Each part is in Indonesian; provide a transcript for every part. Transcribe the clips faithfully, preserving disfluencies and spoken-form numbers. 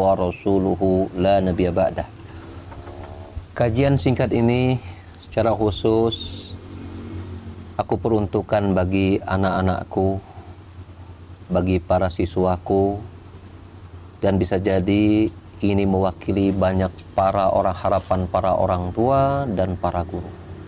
wa rasuluhu la nabiyya ba'dah. Kajian singkat ini secara khusus aku peruntukkan bagi anak-anakku, bagi para siswaku, dan bisa jadi ini mewakili banyak para orang harapan para orang tua dan para guru.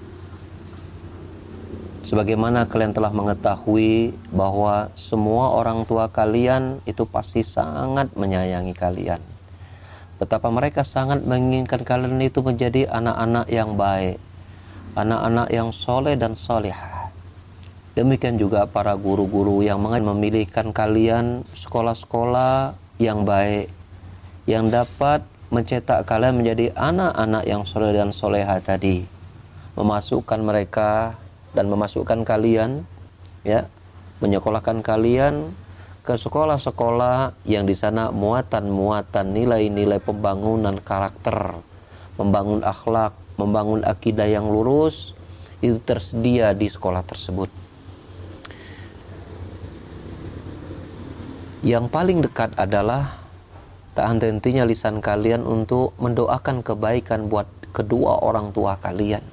Sebagaimana kalian telah mengetahui bahwa semua orang tua kalian itu pasti sangat menyayangi kalian. Betapa mereka sangat menginginkan kalian itu menjadi anak-anak yang baik, anak-anak yang soleh dan solehah. Demikian juga para guru-guru yang memilihkan kalian sekolah-sekolah yang baik, yang dapat mencetak kalian menjadi anak-anak yang soleh dan solehah tadi, memasukkan mereka dan memasukkan kalian, ya, menyekolahkan kalian ke sekolah-sekolah yang di sana muatan-muatan nilai-nilai pembangunan karakter, membangun akhlak, membangun akidah yang lurus itu tersedia di sekolah tersebut. Yang paling dekat adalah tak henti-hentinya lisan kalian untuk mendoakan kebaikan buat kedua orang tua kalian.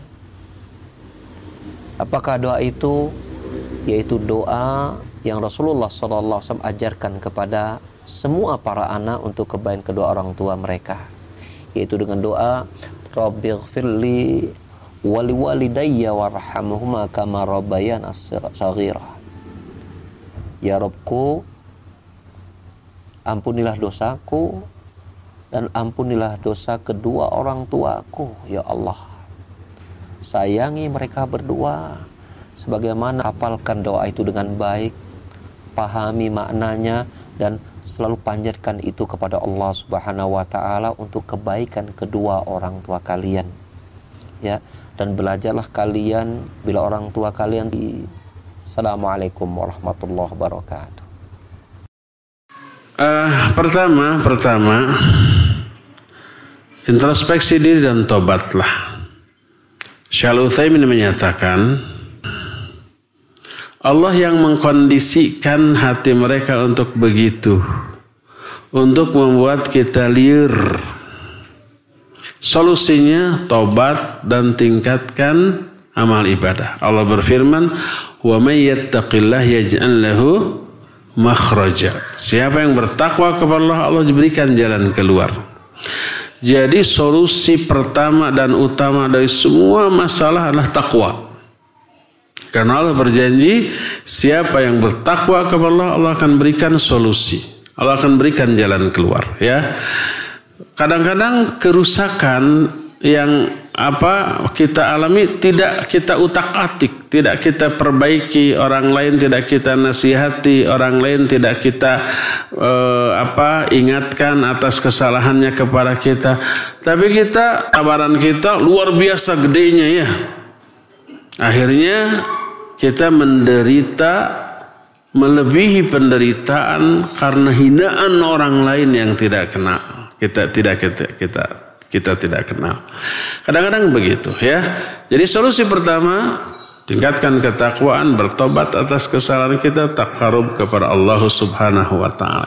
Apakah doa itu? Yaitu doa yang Rasulullah shallallahu alaihi wasallam ajarkan kepada semua para anak untuk kebaikan kedua orang tua mereka, yaitu dengan doa Rabbighfirli wa liwalidayya warhamhuma kama rabbayana shaghira. Ya Rabbku, ampunilah dosaku dan ampunilah dosa kedua orang tuaku, ya Allah. Sayangi mereka berdua sebagaimana hafalkan doa itu dengan baik, pahami maknanya, dan selalu panjatkan itu kepada Allah Subhanahu wa taala untuk kebaikan kedua orang tua kalian. Ya, dan belajarlah kalian bila orang tua kalian di Assalamualaikum warahmatullahi wabarakatuh. Uh, pertama, pertama introspeksi diri dan tobatlah. Syekh Utsaimin menyatakan Allah yang mengkondisikan hati mereka untuk begitu, untuk membuat kita liar. Solusinya tobat dan tingkatkan amal ibadah. Allah berfirman, "Wa may yattaqillah yaj'al lahu makhraja." Siapa yang bertakwa kepada Allah, Allah diberikan jalan keluar. Jadi solusi pertama dan utama dari semua masalah adalah takwa. Karena Allah berjanji, siapa yang bertakwa kepada Allah, Allah akan berikan solusi. Allah akan berikan jalan keluar, ya. Kadang-kadang kerusakan yang apa kita alami tidak kita utak-atik, tidak kita perbaiki orang lain, tidak kita nasihati orang lain, tidak kita eh, apa ingatkan atas kesalahannya kepada kita. Tapi kita tabaran kita luar biasa gedenya, ya. Akhirnya kita menderita melebihi penderitaan karena hinaan orang lain yang tidak kenal. Kita tidak kita kita kita tidak kenal. Kadang-kadang begitu, ya. Jadi solusi pertama, tingkatkan ketakwaan, bertobat atas kesalahan kita, taqarrub kepada Allah Subhanahu wa taala.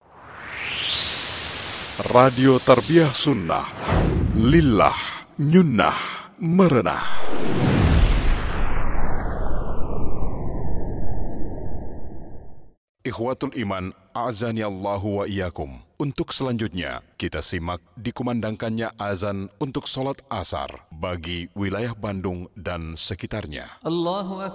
Radio Tarbiyah Sunnah, lillah, nyunnah, merenah. Ikhwatul Iman, a'azani Allahu wa iyyakum. Untuk selanjutnya, kita simak dikumandangkannya azan untuk sholat asar bagi wilayah Bandung dan sekitarnya. Allahu Akbar.